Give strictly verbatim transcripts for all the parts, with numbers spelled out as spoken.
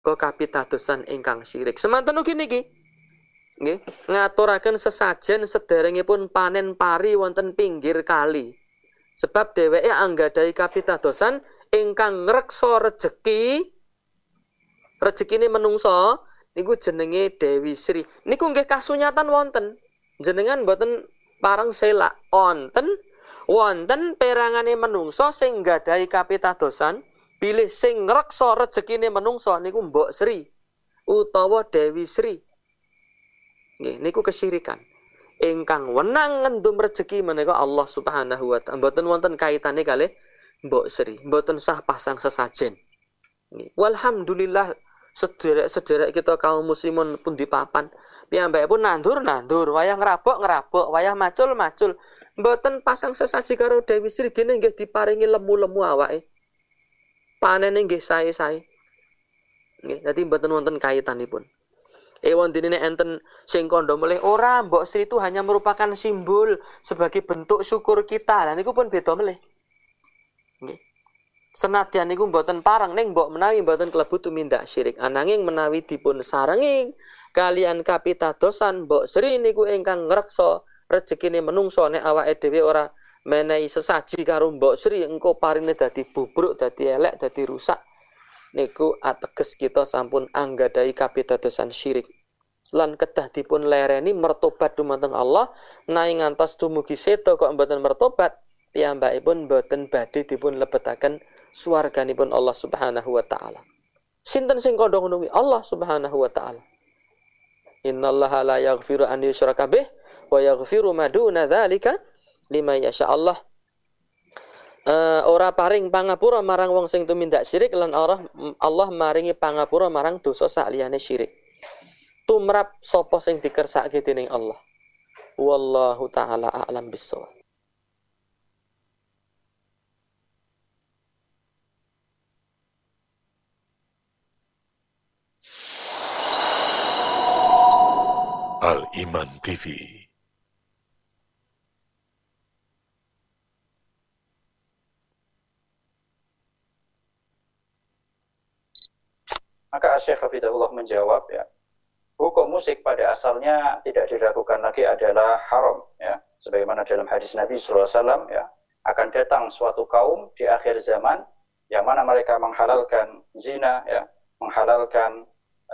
kapitadosan ingkang syirik. Semanten ugi niki nggih ngaturaken sesajen sederengipun panen pari wonten pinggir kali. Sebab dheweke anggadhahi kapitadosan ingkang ngreksa rejeki rejekine menungso niku jenenge Dewi Sri. Niku nggih kasunyatan wonten. Jenengan mboten pareng selak wonten wonten perangane menungso sing nggadhahi kapitadosan bilih sing ngreksa rejekine menungso niku Mbok Sri utawa Dewi Sri. Nggih niku kesyirikan. Ingkang wenang ngendum rejeki menika Allah Subhanahu wa taala. Mboten wonten kaitane kalih Mbok Sri, mboten sah pasang sesajen. Nggih. Walhamdulillah sederek-sederek kita kaum muslimun pun dipapan. Piyambakipun nandur-nandur, wayah ngerabok-ngerabok, wayah macul-macul. Mboten pasang sesaji karo Dewi Sri gene nggih diparingi lemu-lemu awake. Panene nggih sae-sae. Nggih, dadi mboten wonten kaitanipun. Ewon dene enten sing kandha melih ora Mbok Sri itu hanya merupakan simbol sebagai bentuk syukur kita. Lah niku pun beda melih. Nggih. Senadyan niku mboten pareng ning mbok menawi mboten klebu tumindak syirik. Ananging menawi dipun sarengi kalian kapitadosan Mbok Sri niku ingkang ngreksa rejekine menungso nek awake dhewe ora menehi sesaji karo Mbok Sri engko parine dadi bubruk, dadi elek, dadi rusak. Niku ateges kita sampun anggadhahi kapitadosan syirik. Lan kedah dipun lereni mertobat dumateng Allah, naing ngantos dumugi seda kok mboten mertobat, piyambakipun mboten badhe dipun lebetaken swarganipun Allah Subhanahu wa taala. Sinten sing kandha ngono kuwi? Allah Subhanahu wa taala. Innallaha la yaghfiru an yushraka bih wa yaghfiru ma duna dzalika liman yasha. Allah uh, ora paring pangapura marang wong sing tumindak syirik lan Allah Allah maringi pangapura marang dosa sakliyane syirik. Tumrap sapa sing dikersake dening Allah. Wallahu taala a'lam bissawab. Al-Iman T V. Maka Syekh Hafidahullah menjawab, ya, hukum musik pada asalnya tidak dilakukan lagi adalah haram, ya, sebagaimana dalam hadis Nabi shallallahu alaihi wasallam, ya, akan datang suatu kaum di akhir zaman yang mana mereka menghalalkan zina, ya, menghalalkan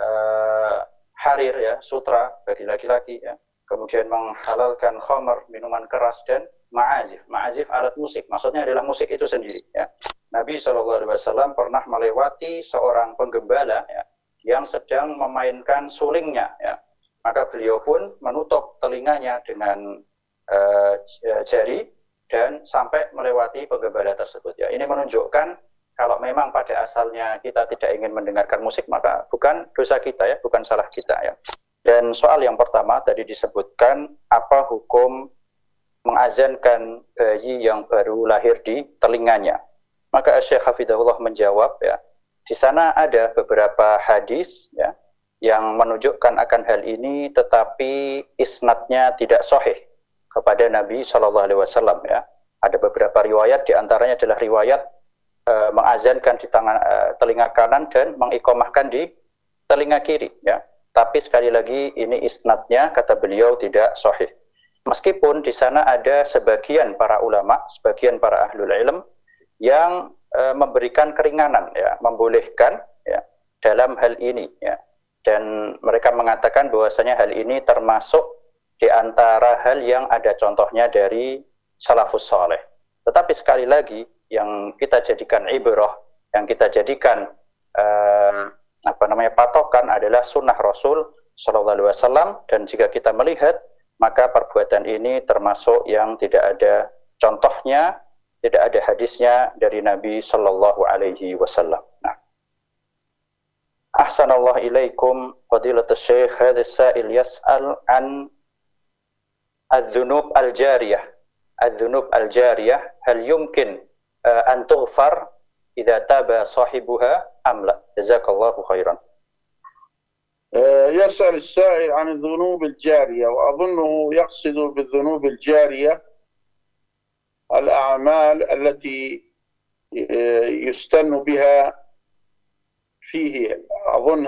uh, harir, ya, sutra bagi laki-laki, ya, kemudian menghalalkan khamar, minuman keras, dan ma'azif. Ma'azif alat musik, maksudnya adalah musik itu sendiri, ya. Nabi shallallahu alaihi wasallam pernah melewati seorang penggembala, ya, yang sedang memainkan sulingnya, ya. Maka beliau pun menutup telinganya dengan uh, jari dan sampai melewati penggembala tersebut, ya. Ini menunjukkan kalau memang pada asalnya kita tidak ingin mendengarkan musik, maka bukan dosa kita, ya, bukan salah kita, ya. Dan soal yang pertama tadi disebutkan apa hukum mengazankan bayi yang baru lahir di telinganya. Maka Syekh Hafidahullah menjawab, ya, di sana ada beberapa hadis, ya, yang menunjukkan akan hal ini, tetapi isnadnya tidak sahih kepada Nabi shallallahu alaihi wasallam, ya. Ada beberapa riwayat, diantaranya adalah riwayat Uh, mengazankan di tangan, uh, telinga kanan dan mengikomahkan di telinga kiri, ya. Tapi sekali lagi ini isnadnya kata beliau tidak sahih. Meskipun di sana ada sebagian para ulama, sebagian para ahlul ilm yang uh, memberikan keringanan, ya, membolehkan, ya, dalam hal ini, ya. Dan mereka mengatakan bahwasanya hal ini termasuk di antara hal yang ada contohnya dari salafus saleh. Tetapi sekali lagi yang kita jadikan ibrah, yang kita jadikan uh, apa namanya patokan adalah sunnah Rasul Shallallahu Alaihi Wasallam. Dan jika kita melihat, maka perbuatan ini termasuk yang tidak ada contohnya, tidak ada hadisnya dari Nabi Shallallahu Alaihi Wasallam. Nah, Ahsanallahu ilaikum fadilatul Syekh, hadis sa'il yas'al an adz-dzunub al-jariyah. Adz-dzunub al-jariyah hal yumkin an tughfar idza taba sahibuha am la? Jazakallahu khairan. يسأل السائل عن الذنوب الجارية، وأظنه يقصد بالذنوب الجارية الأعمال التي يستن بها فيه أظن